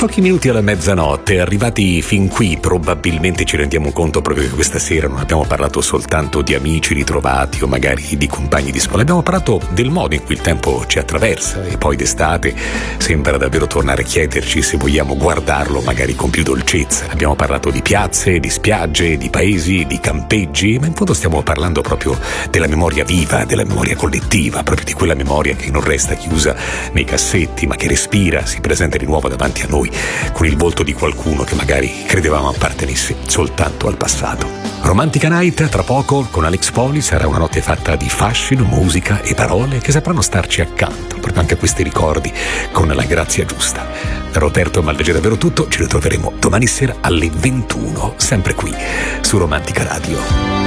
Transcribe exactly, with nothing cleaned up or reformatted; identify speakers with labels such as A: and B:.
A: Pochi minuti alla mezzanotte, arrivati fin qui, probabilmente ci rendiamo conto proprio che questa sera non abbiamo parlato soltanto di amici ritrovati o magari di compagni di scuola, abbiamo parlato del modo in cui il tempo ci attraversa e poi d'estate sembra davvero tornare a chiederci se vogliamo guardarlo magari con più dolcezza. Abbiamo parlato di piazze, di spiagge, di paesi, di campeggi, ma in fondo stiamo parlando proprio della memoria viva, della memoria collettiva, proprio di quella memoria che non resta chiusa nei cassetti ma che respira, si presenta di nuovo davanti a noi con il volto di qualcuno che magari credevamo appartenesse soltanto al passato. Romantica Night, tra poco con Alex Poli, sarà una notte fatta di fascino, musica e parole che sapranno starci accanto, proprio anche a questi ricordi, con la grazia giusta. Da Roberto Malvagio è davvero tutto, ci ritroveremo domani sera alle ventuno, sempre qui su Romantica Radio.